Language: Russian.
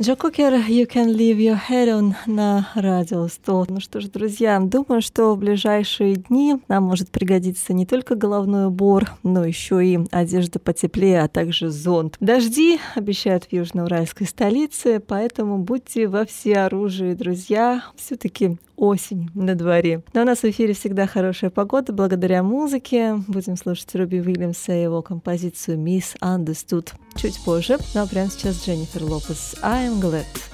Джо Кокер, You Can Leave Your Head On на Радио 100. Ну что ж, друзья, думаю, что в ближайшие дни нам может пригодиться не только головной убор, но еще и одежда потеплее, а также зонт. Дожди обещают в южноуральской столице, поэтому будьте во всеоружии, друзья. Все-таки осень на дворе. Но у нас в эфире всегда хорошая погода благодаря музыке. Будем слушать Робби Уильямса и его композицию «Misunderstood» чуть позже. Ну а прямо сейчас Дженнифер Лопес «I'm Glad».